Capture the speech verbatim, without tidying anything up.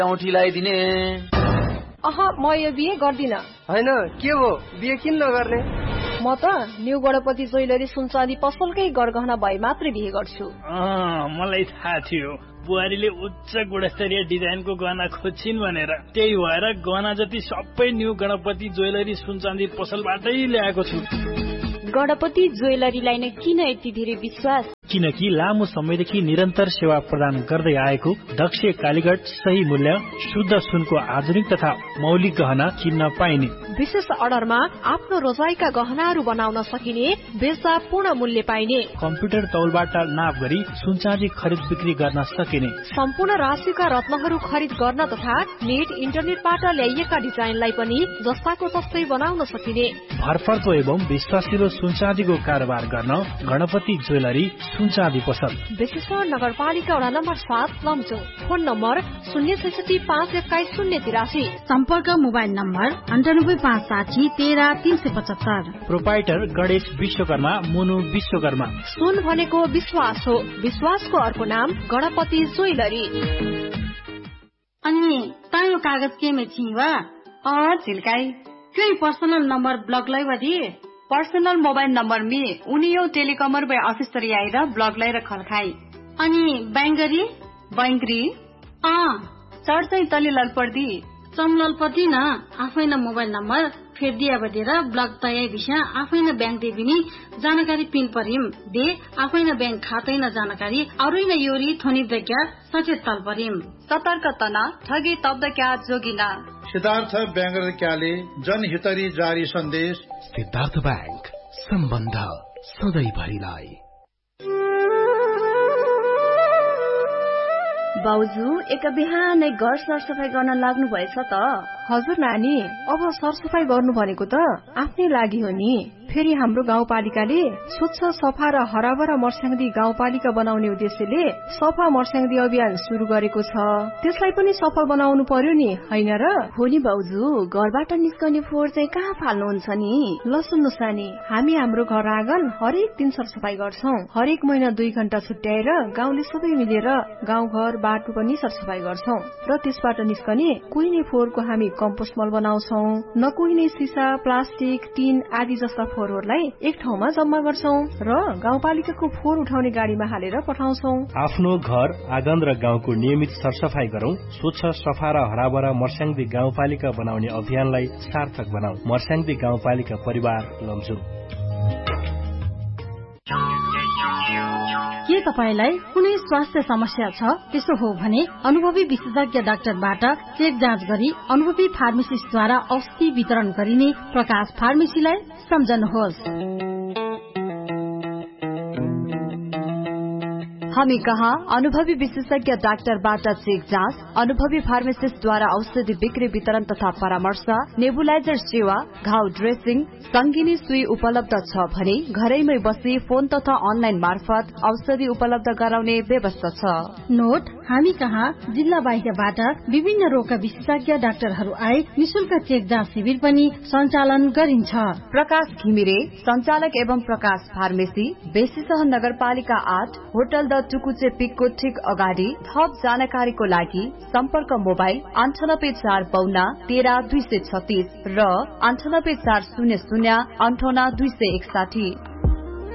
औँठी लगाइदिने। अह म यो बिहे गर्दिन। हैन के हो बिहे किन नगर्ने? म त न्यू गणपति ज्वेलरी सुनचाँदी पसलकै गरगहना भए मात्रै बिहे गर्छु। अँ मलाई थाहा थियो बुहारीले उच्च गुणस्तरीय डिजाइनको गहना खोज्छिन् भनेर, त्यही भएर गहना जति सबै न्यू गणपति ज्वेलरी सुनचाँदी पसलबाटै ल्याएको छु। गणपति ज्वेलरीलाई नै किन यति धेरै विश्वास? किनकि लामो समयदेखि निरन्तर सेवा प्रदान गर्दै आएको दक्ष कालीगढ सही मूल्य शुद्ध सुनको आधुनिक तथा मौलिक गहना किन्न पाइने। विशेष अर्डरमा आफ्नो रोजाइका गहनाहरू बनाउन सकिने, बेच्दा पूर्ण मूल्य पाइने, कम्प्युटर तौलबाट नाप गरी सुनचाँदी खरिद बिक्री गर्न सकिने, सम्पूर्ण राशिका रत्नहरू खरिद गर्न तथा नेट इन्टरनेटबाट ल्याइएका डिजाइनलाई पनि जस्ताको तस्तै बनाउन सकिने। भरपर्दो एवं विश्वासिलो सुनचाँदीको कारोबार गर्न गणपति ज्वेलरी सुनचाँदी पसल, बेसेश्वर नगरपालिका वडा नम्बर सात लम्चो। फोन नम्बर शून्य छैसठी पाँच एक्काइस शून्य तिरासी। सम्पर्क मोबाइल नम्बर अन्ठानब्बे पाँच साठी तेह्र तीन सय पचहत्तर। प्रोपाइटर गणेश विश्वकर्मा, मुनु विश्वकर्मा। सुन भनेको विश्वास हो, विश्वासको अर्को नाम गणपति ज्वेलरी। अनि तायो कागज के में छिवा? अ झिल्काई क्यों पर्सनल नंबर ब्लॉक लाई वदी? पर्सनल मोबाइल नंबर में उनियो टेलिकमर बे ऑफिस तरी आएर ब्लॉक लाई रखल खाई। अनि बैंगरी बैंगरी अ चढ चाहिँ तले ललपर्दी चमललपति न आफै न मोबाइल नम्बर फेर दिया बदेर ब्लक तय विषय आफै न बैंक देबिनी जानकारी पिन परिम दे आफै न बैंक खातै न जानकारी अरु न योरी थोनी दक्या सचेत तल परिम। सतर्क तना ठगी तब्द क्या जोगिना। सिद्धार्थ बैंक क्याले जनहितरी जारी सन्देश। सिद्धार्थ बैंक सम्बन्ध सधैँभरिलाई। बाउजू एक बिहानै घर सरसफाई गर्न लाग्नु भएछ त? हजुर नानी, अब सरसफाई गर्नु भनेको त आफ्नै लागि हो नि। फेरि हाम्रो गाउँपालिकाले स्वच्छ सफा र हराभरा मर्स्याङ्दी गाउँपालिका बनाउने उद्देश्यले सफा मर्स्याङ्दी अभियान शुरू गरेको छ। त्यसलाई पनि सफल बनाउनु पर्यो नि, हैन र? हो नि बाउजू, घरबाट निस्कने फोहोर चाहिँ कहाँ फाल्नुहुन्छ नि? ल सुन्नुस् नानी, हामी हाम्रो घर आँगन हरेक दिन सरसफाई गर्छौं। हरेक महिना दुई घण्टा छुट्याएर गाउँले सबै मिलेर गाउँघर बाटो पनि सरसफाई गर्छौं र त्यसबाट निस्कने कुहिने फोहोरको हामी कम्पोस्ट मल बनाउँछौं। नकुहिने सिसा, प्लास्टिक, टिन आदि जस्ता फोहोरहरूलाई एक ठाउँमा जम्मा गर्छौं र गाउँपालिकाको फोहोर उठाउने गाडीमा हालेर पठाउँछौं। आफ्नो घर आँगन र गाउँको नियमित सरसफाई गरौं। स्वच्छ सफा र हराभरा मर्स्याङ्दी गाउँपालिका बनाउने अभियानलाई सार्थक बनाऊ। मर्स्याङ्दी गाउँपालिका परिवार लम्जु। के तपाईलाई कुनै स्वास्थ्य समस्या छ? त्यसो हो भने अनुभवी विशेषज्ञ डाक्टरबाट चेक जाँच गरी अनुभवी फार्मेसिस्टद्वारा औषधि वितरण गरिने प्रकाश फार्मेसीलाई सम्झनुहोस्। हामी कहाँ अनुभवी विशेषज्ञ डाक्टरबाट चेक जाँच, अनुभवी फार्मासिस्टद्वारा औषधि बिक्री वितरण तथा परामर्श, नेबुलाइजर सेवा, घाउ ड्रेसिङ, संगिनी सुई उपलब्ध छ भने घरैमै बसी फोन तथा अनलाइन मार्फत औषधि उपलब्ध गराउने व्यवस्था छ। नोट, हामी कहाँ जिल्ला बाहिरबाट विभिन्न रोगका विशेषज्ञ डाक्टरहरू आए निशुल्क चेक जाँच शिविर पनि सञ्चालन गरिन्छ। प्रकाश घिमिरे संचालक एवं प्रकाश फार्मेसी, बेसीसह नगरपालिका आठ, होटल द टुकुचे पिकको ठिक अगाडि। थप जानकारीको लागि सम्पर्क मोबाइल अन्ठानब्बे चार बाउन्न तेह्र दुई सय छत्तीस र अन्ठानब्बे चार शून्य शून्य अन्ठाउन्न दुई सय एकसाठी।